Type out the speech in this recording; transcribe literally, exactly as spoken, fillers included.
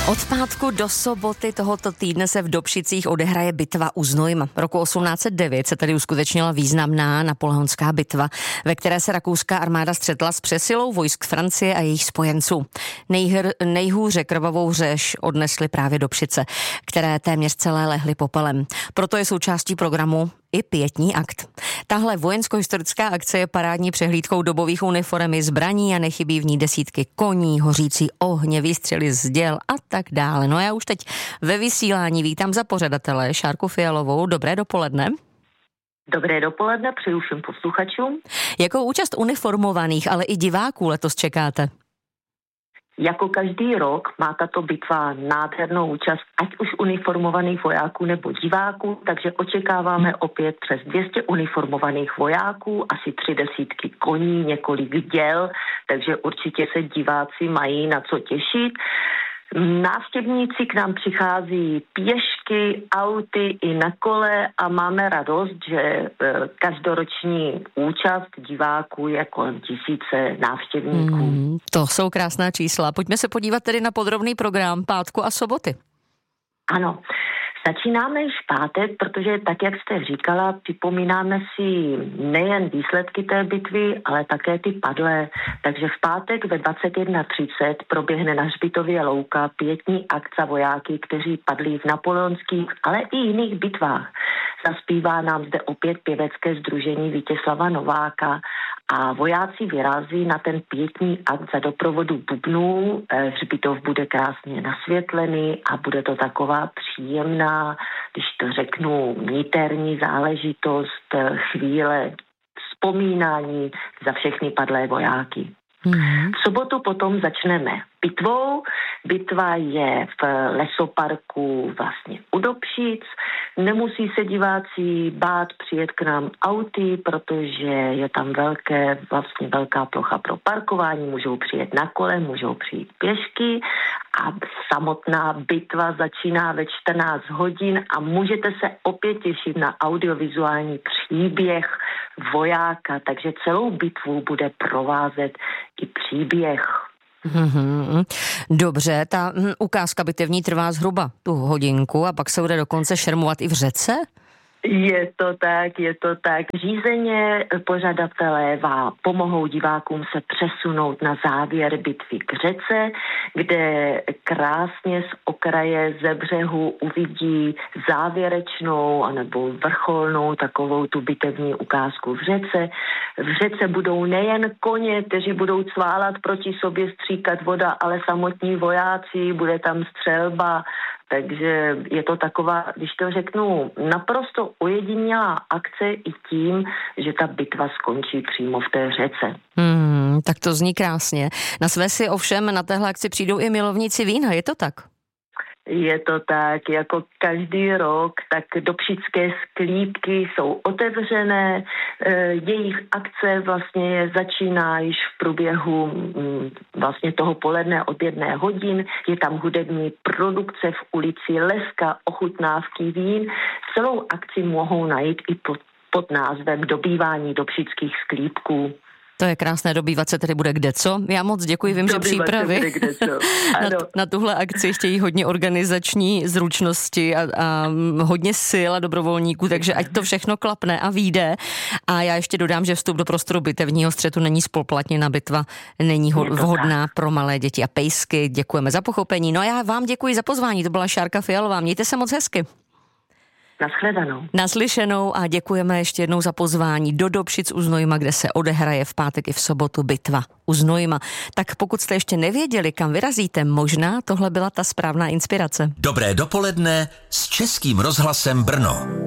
Od pátku do soboty tohoto týdne se v Dobšicích odehraje bitva u Znojma. Roku osmnáct set devět se tady uskutečnila významná napoleonská bitva, ve které se rakouská armáda střetla s přesilou vojsk Francie a jejich spojenců. Nejhr, nejhůře krvavou řež odnesly právě Dobšice, které téměř celé lehly popelem. Proto je součástí programu i pietní akt. Tahle vojensko-historická akce je parádní přehlídkou dobových uniform i zbraní a nechybí v ní desítky koní, hořící ohně, výstřely z děl a tak dále. No já už teď ve vysílání vítám za pořadatele Šárku Fialovou. Dobré dopoledne. Dobré dopoledne, přeju všem posluchačům. Jakou účast uniformovaných, ale i diváků letos čekáte? Jako každý rok má tato bitva nádhernou účast, ať už uniformovaných vojáků nebo diváků, takže očekáváme opět přes dvě stě uniformovaných vojáků, asi tři desítky koní, několik děl, takže určitě se diváci mají na co těšit. Návštěvníci k nám přichází pěšky, auty i na kole a máme radost, že každoroční účast diváků je kolem tisíce návštěvníků. Hmm, to jsou krásná čísla. Pojďme se podívat tedy na podrobný program pátku a soboty. Ano. Začínáme již v pátek, protože tak, jak jste říkala, připomínáme si nejen výsledky té bitvy, ale také ty padlé. Takže v pátek ve dvacet jedna třicet proběhne na hřbitově Louka pietní akt za vojáky, kteří padli v napoleonských, ale i jiných bitvách. Zaspívá nám zde opět pěvecké sdružení Vítězslava Nováka a vojáci vyrazí na ten pietní akt za doprovodu bubnů. Hřbitov bude krásně nasvětlený a bude to taková příjemná, když to řeknu, niterní záležitost, chvíle vzpomínání za všechny padlé vojáky. Mm-hmm. V sobotu potom začneme bitvou. Bitva je v lesoparku vlastně u Dobšic. Nemusí se diváci bát přijet k nám auty, protože je tam velké, vlastně velká plocha pro parkování. Můžou přijet na kole, můžou přijít pěšky a samotná bitva začíná ve čtrnáct hodin a můžete se opět těšit na audiovizuální příběh vojáka, takže celou bitvu bude provázet i příběh. Mm-hmm. Dobře, ta hm, ukázka bitevní trvá zhruba tu hodinku a pak se bude dokonce šermovat i v řece? Je to tak, je to tak. Řízeně pořadatelé vám pomohou divákům se přesunout na závěr bitvy k řece, kde krásně z okraje ze břehu uvidí závěrečnou anebo vrcholnou takovou tu bitevní ukázku v řece. V řece budou nejen koně, kteří budou cválat proti sobě, stříkat voda, ale samotní vojáci, bude tam střelba. Takže je to taková, když to řeknu, naprosto ojedinělá akce i tím, že ta bitva skončí přímo v té řece. Hmm, tak to zní krásně. Na své si ovšem na téhle akci přijdou i milovníci vína, je to tak? Je to tak, jako každý rok, tak dobšické sklípky jsou otevřené, jejich akce vlastně začíná již v průběhu vlastně toho poledne od jedné hodin, je tam hudební produkce v ulici Leska, ochutnávky vín, celou akci mohou najít i pod, pod názvem Dobývání dobšických sklípků. To je krásné, dobývat se tedy bude kdeco. Já moc děkuji, vím, dobývat že přípravy na, na tuhle akci chtějí hodně organizační zručnosti a, a hodně sil a dobrovolníků, takže ať to všechno klapne a vyjde. A já ještě dodám, že vstup do prostoru bitevního střetu není spoluplatněna bitva, není ho, vhodná pro malé děti a pejsky. Děkujeme za pochopení. No a já vám děkuji za pozvání, to byla Šárka Fialová. Mějte se moc hezky. Nashledanou. Naslyšenou a děkujeme ještě jednou za pozvání do Dobšic u Znojma, kde se odehraje v pátek i v sobotu bitva u Znojma. Tak pokud jste ještě nevěděli, kam vyrazíte, možná tohle byla ta správná inspirace. Dobré dopoledne s Českým rozhlasem Brno.